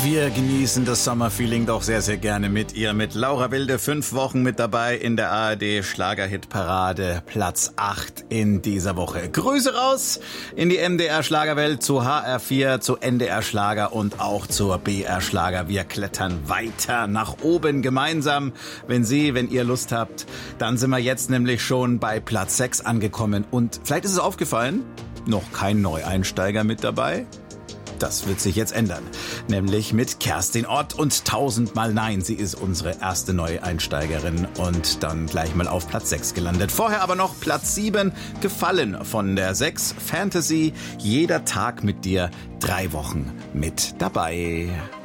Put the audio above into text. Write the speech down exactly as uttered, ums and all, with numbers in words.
Wir genießen das Sommerfeeling doch sehr, sehr gerne mit ihr. Mit Laura Wilde, fünf Wochen mit dabei in der A R D Schlagerhitparade, Platz acht in dieser Woche. Grüße raus in die M D R Schlagerwelt, zu H R vier, zu N D R Schlager und auch zur B R Schlager. Wir klettern weiter nach oben gemeinsam. Wenn Sie, wenn ihr Lust habt, dann sind wir jetzt nämlich schon bei Platz sechs angekommen. Und vielleicht ist es aufgefallen, noch kein Neueinsteiger mit dabei. Das wird sich jetzt ändern, nämlich mit Kerstin Ott und tausendmal Nein. Sie ist unsere erste Neueinsteigerin und dann gleich mal auf Platz sechs gelandet. Vorher aber noch Platz sieben, gefallen von der sechs, Fantasy, jeder Tag mit dir, drei Wochen mit dabei.